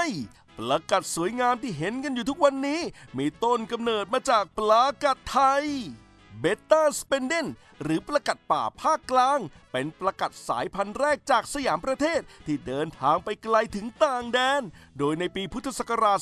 ประกัดสวยงามที่เห็นกันอยู่ทุกวันนี้มีต้นกำเนิดมาจากประกัดไทยเบต้าสเปนเดนหรือประกัดป่าภาคกลางเป็นประกัดสายพันธุ์แรกจากสยามประเทศที่เดินทางไปไกลถึงต่างแดนโดยในปีพุทธศักราช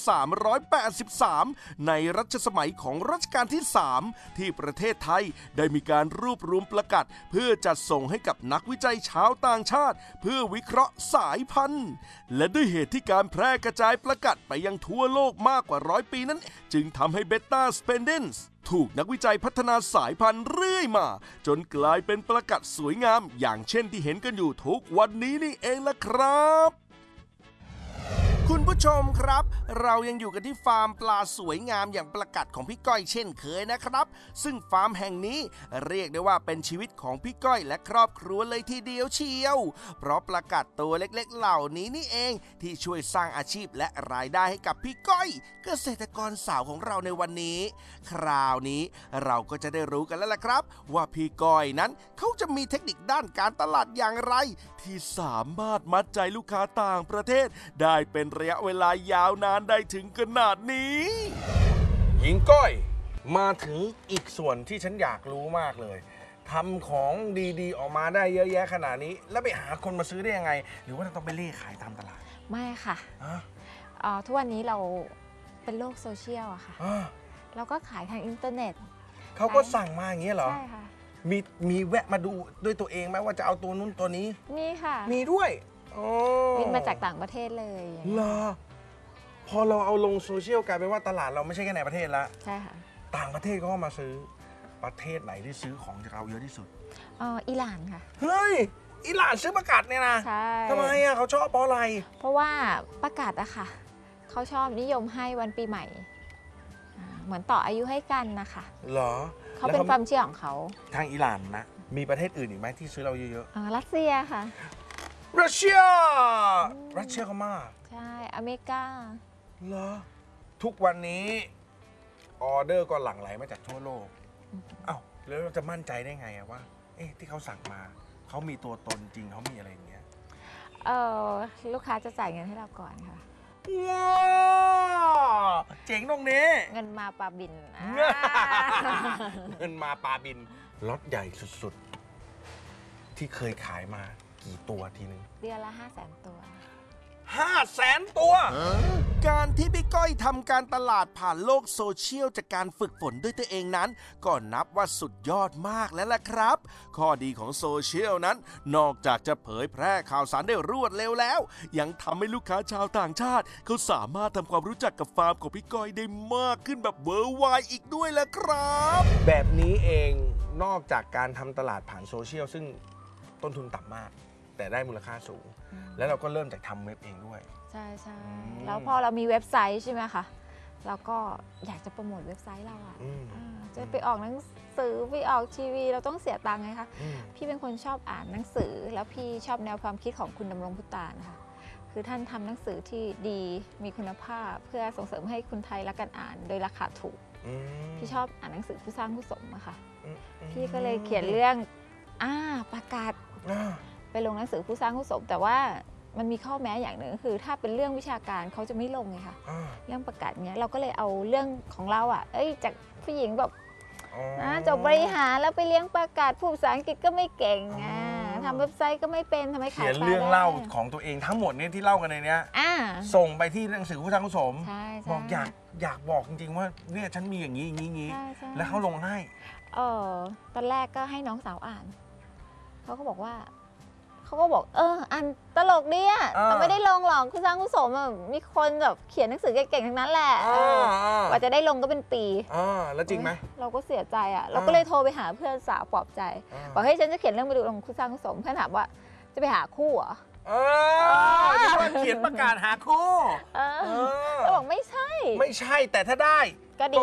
2383 ในรัชสมัยของรัชกาลที่ 3 ที่ประเทศไทยได้มีการรวบรวมประกัดเพื่อจัดส่งให้กับนักวิจัยชาวต่างชาติเพื่อวิเคราะห์สายพันธุ์และด้วยเหตุที่การแพร่กระจายประกัดไปยังทั่วโลกมากกว่า100 ปีนั้นจึงทำให้เบต้าสเปนเดนส์ถูกนักวิจัยพัฒนาสายพันธุ์เรื่อยมาจนกลายเป็นประกัดสวยงามอย่างเช่นที่เห็นกันอยู่ทุกวันนี้นี่เองล่ะครับคุณผู้ชมครับเรายังอยู่กันที่ฟาร์มปลาสวยงามอย่างประกัดของพี่ก้อยเช่นเคยนะครับซึ่งฟาร์มแห่งนี้เรียกได้ว่าเป็นชีวิตของพี่ก้อยและครอบครัวเลยทีเดียวเชียวเพราะประกัดตัวเล็กๆเหล่านี้นี่เองที่ช่วยสร้างอาชีพและรายได้ให้กับพี่ก้อยเกษตรกรสาวของเราในวันนี้คราวนี้เราก็จะได้รู้กันแล้วล่ะครับว่าพี่ก้อยนั้นเขาจะมีเทคนิคด้านการตลาดอย่างไรที่สามารถมัดใจลูกค้าต่างประเทศได้เป็นระยะเวลายาวนานได้ถึงขนาดนี้หญิงก้อยมาถึงอีกส่วนที่ฉันอยากรู้มากเลยทำของดีๆออกมาได้เยอะแยะขนาดนี้แล้วไปหาคนมาซื้อได้ยังไงหรือว่าต้องไปเล่ขายตามตลาดไม่ค่ะทุกวันนี้เราเป็นโลกโซเชียลอะค่ะเราก็ขายทางอินเทอร์เน็ตเขาก็สั่งมาอย่างเงี้ยเหรอใช่ค่ะมีแวะมาดูด้วยตัวเองไหมว่าจะเอาตัวนู้นตัวนี้มีค่ะมีด้วยบินมาจากต่างประเทศเลยเหรอพอเราเอาลงโซเชียลกลายเป็นว่าตลาดเราไม่ใช่แค่ในประเทศละใช่ค่ะต่างประเทศก็มาซื้อประเทศไหนที่ซื้อของจากเราเยอะที่สุดอิหร่านค่ะเฮ้ยอิหร่านซื้อประกาศเนี่ยนะใช่ทำไมอ่ะเขาชอบเพราะอะไรเพราะว่าประกาศอะค่ะเขาชอบนิยมให้วันปีใหม่เหมือนต่ออายุให้กันนะคะเหรอเขาเป็นความเชื่อของเขาทางอิหร่านนะมีประเทศอื่นอีกไหมที่ซื้อเราเยอะๆรัสเซียค่ะรัสเซียก็มากใช่อเมริกาเหรอทุกวันนี้ออเดอร์ก็หลั่งไหลมาจากทั่วโลกอ้าวแล้วเราจะมั่นใจได้ไงว่าที่เขาสั่งมาเขามีตัวตนจริงเขามีอะไรอย่างเงี้ยลูกค้าจะจ่ายเงินให้เราก่อนค่ะว้าวเจ๋งตรงนี้เงินมาปลาบินเงินมาปลาบินล็อตใหญ่สุดๆที่เคยขายมากี่ตัวทีนึงเดือนละ500,000 ตัว 500,000 ตัวการที่พี่ก้อยทำการตลาดผ่านโลกโซเชียลจากการฝึกฝนด้วยตัวเองนั้นก็นับว่าสุดยอดมากแล้วล่ะครับข้อดีของโซเชียลนั้นนอกจากจะเผยแพร่ข่าวสารได้รวดเร็วแล้วยังทำให้ลูกค้าชาวต่างชาติเขาสามารถทำความรู้จักกับฟาร์มของพี่ก้อยได้มากขึ้นแบบเวอร์ไวอีกด้วยล่ะครับแบบนี้เองนอกจากการทำตลาดผ่านโซเชียลซึ่งต้นทุนต่ำมากแต่ได้มูลค่าสูงแล้วเราก็เริ่มจากทำเว็บเองด้วยใช่ใช่แล้วพอเรามีเว็บไซต์ใช่ไหมคะเราก็อยากจะโปรโมทเว็บไซต์เราจะไปออกหนังสือไปออกทีวีเราต้องเสียตังค์ไงคะพี่เป็นคนชอบอ่านหนังสือแล้วพี่ชอบแนวความคิดของคุณดำรงพุตานนะคะคือท่านทำหนังสือที่ดีมีคุณภาพเพื่อส่งเสริมให้คนไทยรักการอ่านโดยราคาถูกพี่ชอบอ่านหนังสือผู้สร้างผู้สมอะค่ะพี่ก็เลยเขียนเรื่องประกาศไปลงหนังสือผู้สร้างผู้สมแต่ว่ามันมีข้อแม้อย่างหนึ่งคือถ้าเป็นเรื่องวิชาการเขาจะไม่ลงไงคะเรื่องประกาศเนี้ยเราก็เลยเอาเรื่องของเราจากผู้หญิงแบบจบบริหารแล้วไปเลี้ยงประกาศพูดภาษาอังกฤษก็ไม่เก่งทำเว็บไซต์ก็ไม่เป็นทำไมขายเขียนเรื่องเล่าของตัวเองทั้งหมดนี้ที่เล่ากันในนี้ส่งไปที่หนังสือผู้สร้างผู้สมบอกอยากบอกจริงๆว่าเนี่ยฉันมีอย่างนี้อย่างนี้แล้วเขาลงให้ตอนแรกก็ให้น้องสาวอ่านเขาก็บอกอันตลกดีแต่ไม่ได้ลงหรอกคุณสร้างคุณสมมีคนแบบเขียนหนังสือเก่งๆทั้งนั้นแหละกว่าจะได้ลงก็เป็นปีแล้วจริงไหมเราก็เสียใจเราก็เลยโทรไปหาเพื่อนสาวปลอบใจบอกให้ฉันจะเขียนเรื่องไปดูลงคุณสร้างคุณสมเพื่อนถามว่าจะไปหาคู่เหรอที่ว่าเขียนประกาศหาคู่เราบอกไม่ใช่แต่ถ้าได้ก็ดี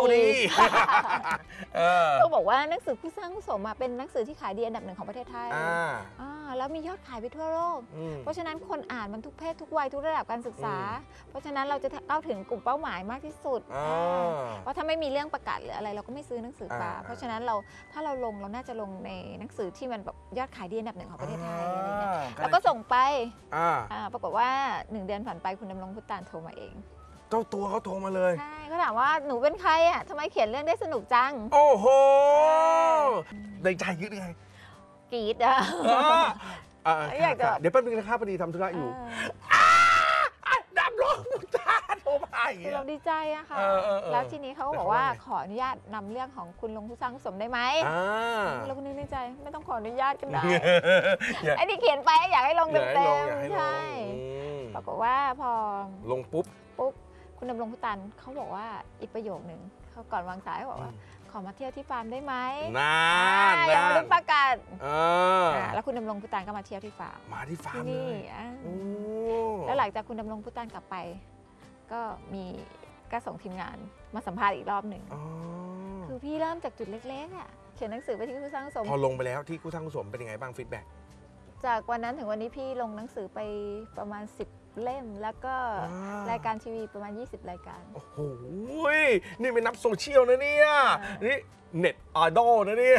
อเขาบอกว่าหนังสือผู้สร้างผู้สมเป็นหนังสือที่ขายดีอันดับ 1ของประเทศไทย แล้วมียอดขายไปทั่วโลก เพราะฉะนั้นคนอ่านมันทุกเพศทุกวัยทุกระดับการศึกษา เพราะฉะนั้นเราจะเข้าถึงกลุ่มเป้าหมายมากที่สุดเพราะถ้าไม่มีเรื่องประกาศหรืออะไรเราก็ไม่ซื้อหนังสือมาเพราะฉะนั้นถ้าเราลงเราน่าจะลงในหนังสือที่มันแบบยอดขายดีอันดับ 1ของประเทศไทยอะไรเงี้ยแล้วก็ส่งไปปรากฏว่า1 เดือนผ่านไปคุณดำรงพุตานโทรมาเองเจ้าตัวเขาโทรมาเลยใช่เขาถามว่าหนูเป็นใครอ่ะทำไมเขียนเรื่องได้สนุกจังโอ้โหในใจคิดยังไงกรี๊ดอ่ะอยากจะเดี๋ยวแป๊บนึงนะครับพอดีทำธุระอยู่ดำรงพุตานโทรมาเราดีใจอะค่ะแล้วทีนี้เขาก็บอกว่าขออนุญาตนำเรื่องของคุณลงผู้สร้างผู้สมได้ไหมเราก็นึกในใจไม่ต้องขออนุญาตกันได้ไอ้ที่เขียนไปอยากให้ลงเต็มๆใช่ปรากฏว่าพอลงปุ๊บคุณดำรงพุตานเขาบอกว่าอีกประโยคหนึ่งเขาก่อนวางสายเขาบอกว่าขอมาเที่ยวที่ฟาร์มได้ไหมยังไม่ได้ประกาศแล้วคุณดำรงพุตานก็มาเที่ยวที่ฟาร์มเลยแล้วหลังจากคุณดำรงพุตานกลับไปก็ส่งทีมงานมาสัมภาษณ์อีกรอบหนึ่งคือพี่เริ่มจากจุดเล็กๆอ่ะเขียนหนังสือไปที่ผู้สร้างสมพอลงไปแล้วที่ผู้สร้างสมเป็นยังไงบ้างฟีดแบ็กจากวันนั้นถึงวันนี้พี่ลงหนังสือไปประมาณ10 เล่มแล้วก็รายการทีวีประมาณ20 รายการโอ้โหนี่เป็นนับโซเชียลนะเนี่ยนี่เน็ตไอดอลนะเนี่ย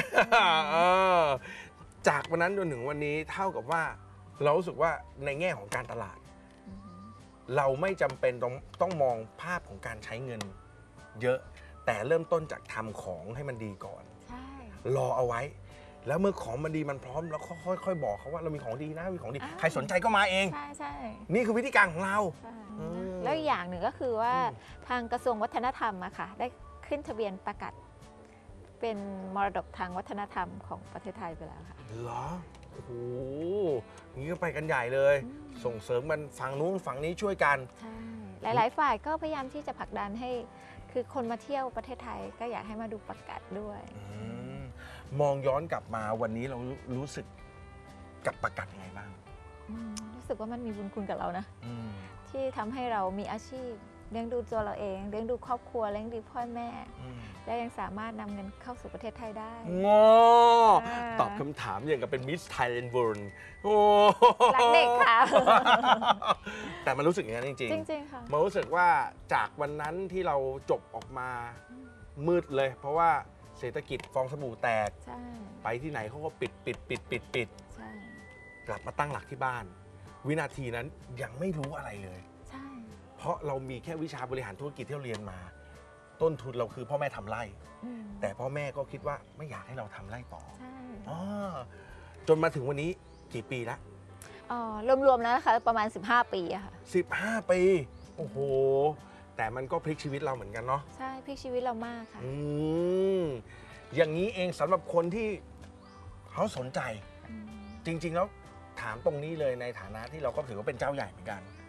จากวันนั้นจนถึงวันนี้เท่ากับว่าเรารู้สึกว่าในแง่ของการตลาดเราไม่จำเป็นต้องมองภาพของการใช้เงินเยอะแต่เริ่มต้นจากทำของให้มันดีก่อนรอเอาไว้แล้วเมื่อของมันดีมันพร้อมแล้วค่อยๆบอกเขาว่าเรามีของดีนะมีของดีใครสนใจก็มาเองใช่นี่คือวิธีการของเราแล้วอย่างหนึ่งก็คือว่าทางกระทรวงวัฒนธรรมอะค่ะได้ขึ้นทะเบียนประกาศเป็นมรดกทางวัฒนธรรมของประเทศไทยไปแล้วค่ะเหรอโอ้โหงี้ก็ไปกันใหญ่เลยส่งเสริมมันฝั่งนู้นฝั่งนี้ช่วยกันใช่หลายๆฝ่ายก็พยายามที่จะผลักดันให้คือคนมาเที่ยวประเทศไทยก็อยากให้มาดูประกาศด้วยมองย้อนกลับมาวันนี้เรารู้สึกกับประกาศยังไงบ้างรู้สึกว่ามันมีบุญคุณกับเรานะที่ทำให้เรามีอาชีพเลี้ยงดูตัวเราเองเลี้ยงดูครอบครัวเลี้ยงดูพ่อแม่และยังสามารถนำเงินเข้าสู่ประเทศไทยได้ตอบคำถามอย่างกับเป็นมิสไทยแลนด์เวิลด์รักเด็กค่ะแต่มันรู้สึกอย่างนั้นจริงๆค่ะมันรู้สึกว่าจากวันนั้นที่เราจบออกมามืดเลยเพราะว่าเศรษฐกิจฟองสบู่แตกไปที่ไหนเขาก็ปิดกลับมาตั้งหลักที่บ้านวินาทีนั้นยังไม่รู้อะไรเลยเพราะเรามีแค่วิชาบริหารธุรกิจที่เราเรียนมาต้นทุนเราคือพ่อแม่ทำไร่แต่พ่อแม่ก็คิดว่าไม่อยากให้เราทำไร่ต่อจนมาถึงวันนี้กี่ปีแล้วรวมๆแล้วนะคะประมาณ15 ปีอะค่ะ 15 ปีโอ้โหแต่มันก็พลิกชีวิตเราเหมือนกันเนาะใช่พลิกชีวิตเรามากค่ะอย่างนี้เองสำหรับคนที่เขาสนใจจริงๆแล้วถามตรงนี้เลยในฐานะที่เราก็ถือว่าเป็นเจ้าใหญ่เหมือนกัน